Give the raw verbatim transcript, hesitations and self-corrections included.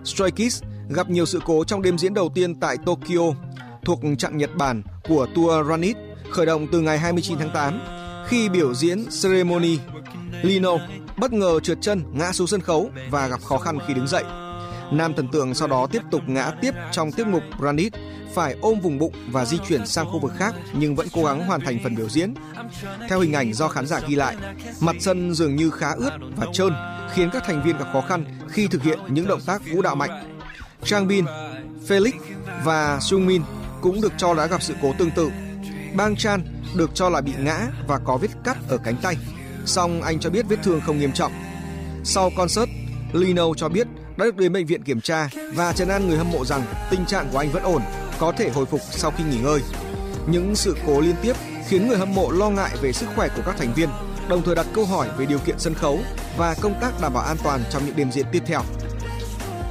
Stray Kids gặp nhiều sự cố trong đêm diễn đầu tiên tại Tokyo thuộc chặng Nhật Bản của tour Run It khởi động từ ngày hai mươi chín tháng tám. Khi biểu diễn Ceremony, Lino bất ngờ trượt chân ngã xuống sân khấu và gặp khó khăn khi đứng dậy. Nam thần tượng sau đó tiếp tục ngã tiếp trong tiết mục Run It, phải ôm vùng bụng và di chuyển sang khu vực khác nhưng vẫn cố gắng hoàn thành phần biểu diễn. Theo hình ảnh do khán giả ghi lại, mặt sân dường như khá ướt và trơn, khiến các thành viên gặp khó khăn khi thực hiện những động tác vũ đạo mạnh. Changbin, Felix và Sungmin cũng được cho đã gặp sự cố tương tự. Bang Chan được cho là bị ngã và có vết cắt ở cánh tay, song anh cho biết vết thương không nghiêm trọng. Sau concert, Lino cho biết đã được đến bệnh viện kiểm tra và trấn an người hâm mộ rằng tình trạng của anh vẫn ổn, có thể hồi phục sau khi nghỉ ngơi. Những sự cố liên tiếp khiến người hâm mộ lo ngại về sức khỏe của các thành viên, đồng thời đặt câu hỏi về điều kiện sân khấu và công tác đảm bảo an toàn trong những đêm diễn tiếp theo.